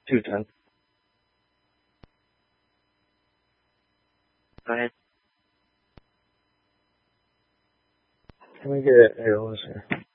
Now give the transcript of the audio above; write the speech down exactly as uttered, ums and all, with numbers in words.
two ten. Go ahead. Let me get it. Here, let's see.